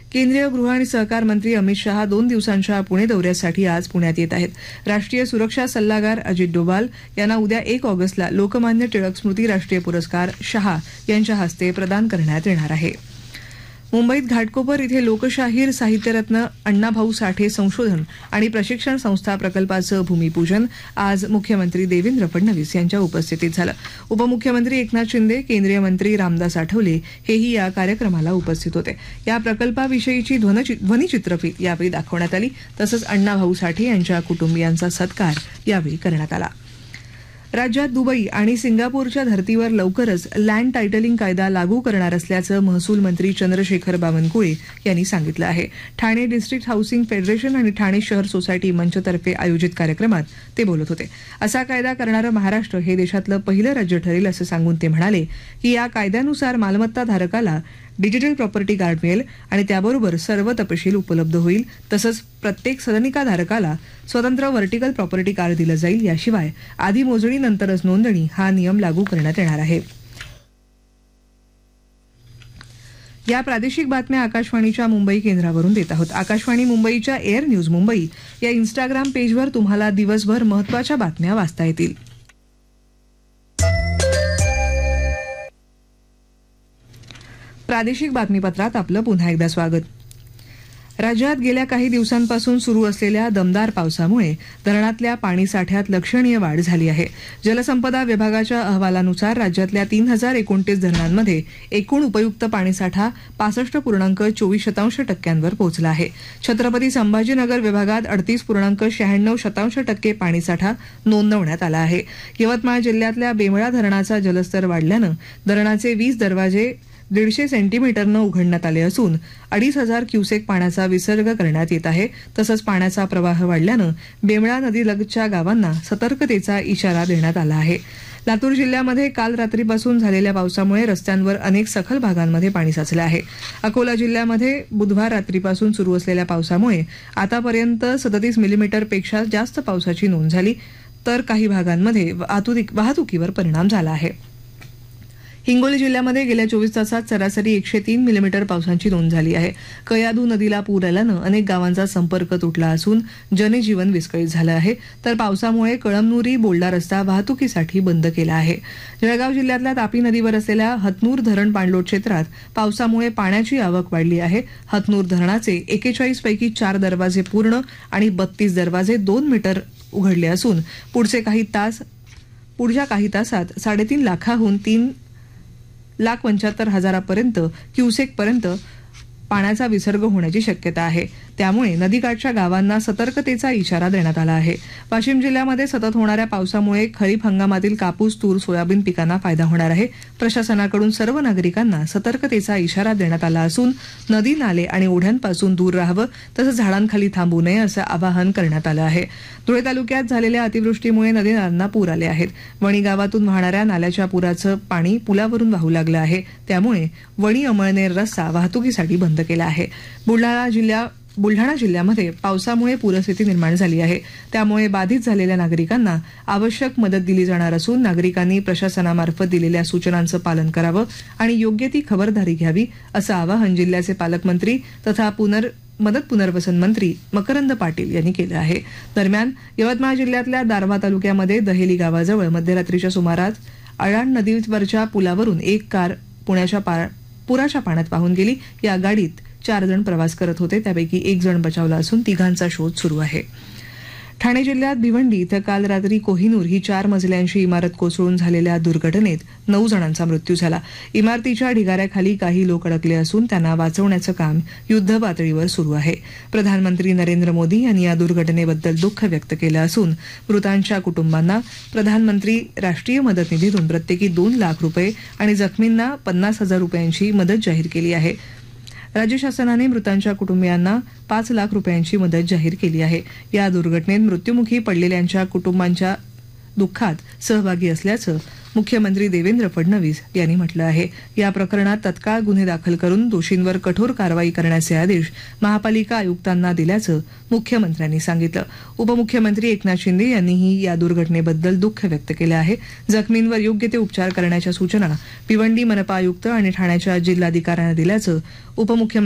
केंद्रीय गृह आणि सहकार मंत्री अमित शहा 2 दिवसांच्या पुणे दौऱ्यासाठी आज पुण्यात येत आहेत. राष्ट्रीय सुरक्षा सल्लागार अजित डोभाल यांना उद्या 1 ऑगस्टला लोकमान्य टिळक स्मृती राष्ट्रीय पुरस्कार शहा यांच्या हस्ते प्रदान करण्यात येणार आहे. मुंबईत घाटकोपर इथे लोकशाहीर साहित्यरत्न अण्णाभाऊ साठे संशोधन आणि प्रशिक्षण संस्था प्रकल्पाचं भूमिपूजन आज मुख्यमंत्री देवेंद्र फडणवीस यांच्या उपस्थितीत झालं. उपमुख्यमंत्री एकनाथ शिंदे, केंद्रीय मंत्री रामदास आठवले हेही या कार्यक्रमाला उपस्थित होते. या प्रकल्पाविषयीची ध्वनिचित्रफीत यावेळी दाखवण्यात आली. तसंच अण्णाभाऊ साठे यांच्या कुटुंबियांचा सत्कार यावेळी करण्यात आला. राज्यात दुबई आणि सिंगापूरच्या धर्तीवर लवकरच लँड टायटलिंग कायदा लागू करणार असल्याचं महसूल मंत्री चंद्रशेखर बावनकुळे यांनी सांगितलं आहे. ठाणे डिस्ट्रिक्ट हाऊसिंग फेडरेशन आणि ठाणे शहर सोसायटी मंचतर्फे आयोजित कार्यक्रमात ते बोलत होते. असा कायदा करणारं महाराष्ट्र हे देशातलं पहिलं राज्य ठरेल असं सांगून ते म्हणाले की या कायद्यानुसार मालमत्ता धारकाला डिजिटल प्रॉपर्टी कार्ड मिळेल आणि त्याबरोबर सर्व तपशील उपलब्ध होईल. तसंच प्रत्येक सदनिका धारकाला स्वतंत्र व्हर्टिकल प्रॉपर्टी कार्ड दिलं जाईल. याशिवाय आधी मोजणी नंतरच नोंदणी हा नियम लागू करण्यात येणार आहे. या प्रादेशिक बातम्या आकाशवाणीच्या मुंबई केंद्रावरून देत आहोत. आकाशवाणी मुंबईच्या एअर न्यूज मुंबई या इंस्टाग्राम पेजवर तुम्हाला दिवसभर महत्त्वाच्या बातम्या वाचता येतील. प्रादेशिक बातमीपत्रात आपलं पुन्हा एकदा स्वागत. राज्यात गेल्या काही दिवसांपासून सुरू असलेल्या दमदार पावसामुळे धरणातल्या पाणीसाठ्यात लक्षणीय वाढ झाली आहे. जलसंपदा विभागाच्या अहवालानुसार राज्यातल्या 3029 धरणांमध्ये एकूण उपयुक्त पाणीसाठा 65.24% पोहोचला आहे. छत्रपती संभाजीनगर विभागात 38.96% पाणीसाठा नोंदवण्यात आला आहे. यवतमाळ जिल्ह्यातल्या बेमळा धरणाचा जलस्तर वाढल्यानं धरणाचे 20 दरवाजे 150 सेंटीमीटरनं उघडण्यात आले असून 2500 क्युसेक पाण्याचा विसर्ग करण्यात येत आहे. तसंच पाण्याचा प्रवाह वाढल्यानं बेमळा नदीलगतच्या गावांना सतर्कतेचा इशारा देण्यात आला आहे. लातूर जिल्ह्यामध्ये काल रात्रीपासून झालेल्या पावसामुळे रस्त्यांवर अनेक सखल भागांमध्ये पाणी साचलं आहे. अकोला जिल्ह्यामध्ये बुधवार रात्रीपासून सुरू असलेल्या पावसामुळे आतापर्यंत 37 मिलीमीटरपेक्षा जास्त पावसाची नोंद झाली तर काही भागांमध्ये वाहतुकीवर परिणाम झाला आहे. हिंगोली जिल्ह्यामध्ये गेल्या 24 तासात सरासरी 103 मिलीमीटर पावसाची नोंद झाली आहे. कयाधू नदीला पूर आल्यानं अनेक गावांचा संपर्क तुटला असून जनजीवन विस्कळीत झालं आहे. तर पावसामुळे कळमनुरी बोल्डा रस्ता वाहतुकीसाठी बंद केला आहे. जळगाव जिल्ह्यातल्या तापी नदीवर असलेल्या हतनूर धरण पाणलोट क्षेत्रात पावसामुळे पाण्याची आवक वाढली आहे. हतनूर धरणाचे 41 पैकी 4 दरवाजे पूर्ण आणि 32 दरवाजे 2 मीटर उघडले असून पुढच्या काही तासात 3.5 लाखाहून 3,75,000 क्युसेकपर्यंत पाण्याचा विसर्ग होण्याची शक्यता आहे. त्यामुळे नदीकाठच्या गावांना सतर्कतेचा इशारा देण्यात आला आहे. वाशिम जिल्ह्यामध्ये सतत होणाऱ्या पावसामुळे खरीप हंगामातील कापूस, तूर, सोयाबीन पिकांना फायदा होणार आहे. प्रशासनाकडून सर्व नागरिकांना सतर्कतेचा इशारा देण्यात आला असून नदी, नाले आणि ओढ्यांपासून दूर राहावं तसंच झाडांखाली थांबू नये असं आवाहन करण्यात आलं आहे. धुळे तालुक्यात झालेल्या अतिवृष्टीमुळे नदी-नाल्यांना पूर आले आहेत. वणी गावातून वाहणाऱ्या नाल्याच्या पुराचं पाणी पुलावरून वाहू लागलं आहे. त्यामुळे वणी अमळनेर रस्ता वाहतुकीसाठी बंद केला आहे. बुलढाणा जिल्ह्यामध्ये पावसामुळे पूरस्थिती निर्माण झाली आहे. त्यामुळे बाधित झालेल्या नागरिकांना आवश्यक मदत दिली जाणार असून नागरिकांनी प्रशासनामार्फत दिलेल्या सूचनांचं पालन करावं आणि योग्य ती खबरदारी घ्यावी असं आवाहन जिल्ह्याचे पालकमंत्री तथा मदत पुनर्वसन मंत्री मकरंद पाटील यांनी केलं आहे. दरम्यान यवतमाळ जिल्ह्यातल्या दारव्हा तालुक्यामध्ये दहेली गावाजवळ मध्यरात्रीच्या सुमारास अळाण नदीवरच्या पुलावरून एक कार पुराच्या पाण्यात वाहून गेली. या गाडीत 4 जण प्रवास करत होते. त्यापैकी 1 जण बचावला असून 3घांचा शोध सुरू आहे. ठाणे जिल्ह्यात भिवंडी इथं काल रात्री कोहिनूर ही 4 मजल्यांची इमारत कोसळून झालेल्या दुर्घटनेत 9 जणांचा मृत्यू झाला. इमारतीच्या ढिगाऱ्याखाली काही लोक अडकले असून त्यांना वाचवण्याचं काम युद्धपातळीवर सुरू आहे. प्रधानमंत्री नरेंद्र मोदी यांनी या दुर्घटनेबद्दल दुःख व्यक्त केलं असून मृतांच्या कुटुंबांना प्रधानमंत्री राष्ट्रीय मदत निधीतून प्रत्येकी 2 लाख रुपये आणि जखमींना 50,000 रुपयांची मदत जाहीर केली आहे. राज्य शासनाने मृतांच्या कुटुंबियांना 5 लाख रुपयांची मदत जाहीर केली आहे. या दुर्घटनेत मृत्युमुखी पडलेल्यांच्या कुटुंबांच्या दुःखात सहभागी असल्याचं मुख्यमंत्री देवेंद्र फडणवीस यांनी म्हटलं आहे. या प्रकरणात तत्काळ गुन्हे दाखल करून दोषींवर कठोर कारवाई करण्याचे आदेश महापालिका आयुक्तांना दिल्याचं मुख्यमंत्र्यांनी सांगितलं. उपमुख्यमंत्री एकनाथ शिंदे यांनीही या दुर्घटनेबद्दल दुःख व्यक्त केलं आहे. जखमींवर योग्य ते उपचार करण्याच्या सूचना भिवंडी मनपा आयुक्त आणि ठाण्याच्या जिल्हाधिकाऱ्यांना दिल्याचं उपमुख्यमंत्री